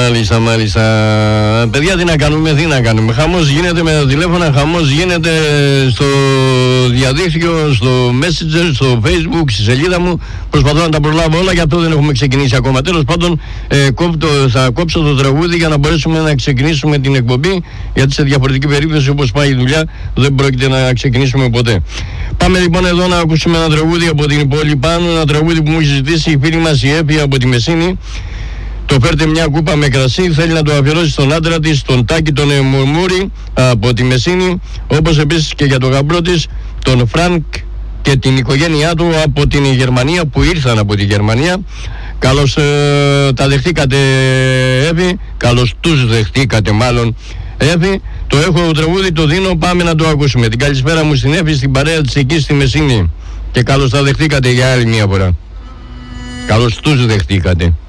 Μάλιστα. Παιδιά, τι να κάνουμε. Χαμός γίνεται με τα τηλέφωνα, χαμός γίνεται στο διαδίκτυο, στο Messenger, στο Facebook, στη σελίδα μου. Προσπαθώ να τα προλάβω όλα, γι' αυτό δεν έχουμε ξεκινήσει ακόμα. Τέλος πάντων, θα κόψω το τραγούδι για να μπορέσουμε να ξεκινήσουμε την εκπομπή, γιατί σε διαφορετική περίπτωση, όπως πάει η δουλειά, δεν πρόκειται να ξεκινήσουμε ποτέ. Πάμε λοιπόν εδώ να ακούσουμε ένα τραγούδι από την πόλη πάνω, ένα τραγούδι που μου έχει ζητήσει η φίλη μας η Εύη από τη Μεσίνη. Το φέρτε μια κούπα με κρασί, θέλει να το αφιερώσει στον άντρα της, τον Τάκη τον Μουρμούρη από τη Μεσίνη, όπως επίσης και για τον γαμπρό της, τον Φρανκ και την οικογένειά του από την Γερμανία, που ήρθαν από τη Γερμανία. Καλώς τα δεχτήκατε, Εύη, καλώς τους δεχτήκατε μάλλον, Εύη. Το έχω το τραγούδι, το δίνω, πάμε να το ακούσουμε. Την καλησπέρα μου στην Εύη, στην παρέα της εκεί στη Μεσίνη, και καλώς τα δεχτήκατε για άλλη μια φορά. Καλώς τους δεχτήκατε.